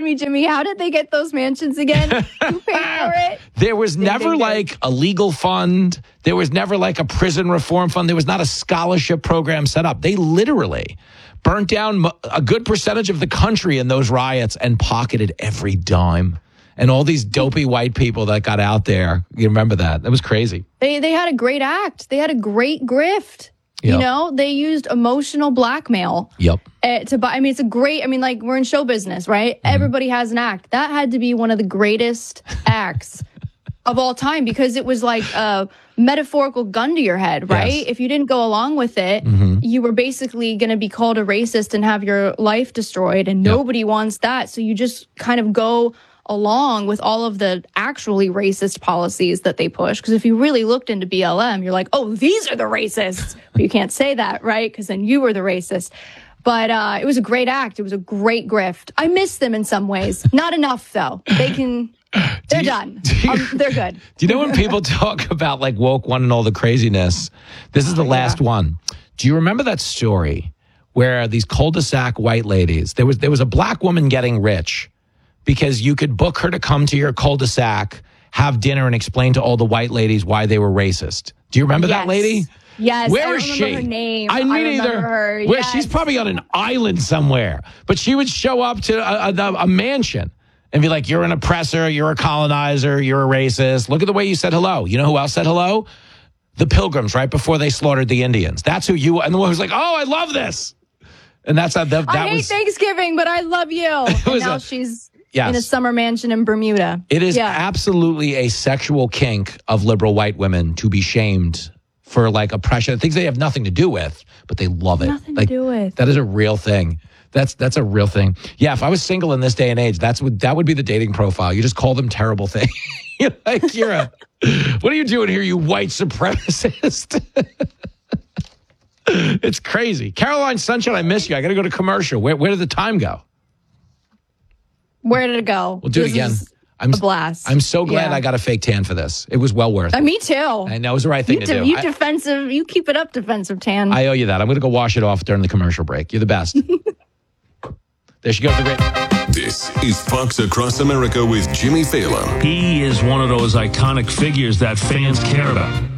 me, Jimmy, how did they get those mansions again? Who paid for it? There was never like a legal fund. There was never like a prison reform fund. There was not a scholarship program set up. They literally burnt down a good percentage of the country in those riots and pocketed every dime. And all these dopey white people that got out there. You remember that? That was crazy. They had a great act. They had a great grift. Yep. You know, they used emotional blackmail. Yep. To buy. I mean, it's a great. I mean, like we're in show business, right? Mm-hmm. Everybody has an act. That had to be one of the greatest acts of all time because it was like a metaphorical gun to your head, right? Yes. If you didn't go along with it, you were basically going to be called a racist and have your life destroyed, and nobody wants that. So you just kind of go along with all of the actually racist policies that they push. Because if you really looked into BLM, you're like, oh, these are the racists. But you can't say that, right? Because then you were the racist. But it was a great act. It was a great grift. I miss them in some ways. Not enough, though. They're done. They're good. Do you know when people talk about like woke one and all the craziness? This is the last one. Do you remember that story where these cul-de-sac white ladies, there was a black woman getting rich because you could book her to come to your cul-de-sac, have dinner, and explain to all the white ladies why they were racist. Do you remember that lady? Yes. Where is she? Her name. I need either. Her. Where she's probably on an island somewhere, but she would show up to a mansion and be like, "You're an oppressor. You're a colonizer. You're a racist. Look at the way you said hello. You know who else said hello? The Pilgrims, right before they slaughtered the Indians. That's who you." And the one who's like, "Oh, I love this," and that's how that I hate Thanksgiving, but I love you. And now she's. Yes. In a summer mansion in Bermuda. It is absolutely a sexual kink of liberal white women to be shamed for like oppression, things they have nothing to do with, but they love it. Nothing to do with. That is a real thing. That's a real thing. Yeah, if I was single in this day and age, that would be the dating profile. You just call them terrible things. You're like, what are you doing here, you white supremacist? It's crazy. Caroline Sunshine, I miss you. I got to go to commercial. Where did the time go? Where did it go? We'll do it again. A blast. I'm so glad I got a fake tan for this. It was well worth it. Me too. I know it was the right thing to do. You keep it up, defensive tan. I owe you that. I'm going to go wash it off during the commercial break. You're the best. There she goes. This is Fox Across America with Jimmy Phelan. He is one of those iconic figures that fans care about.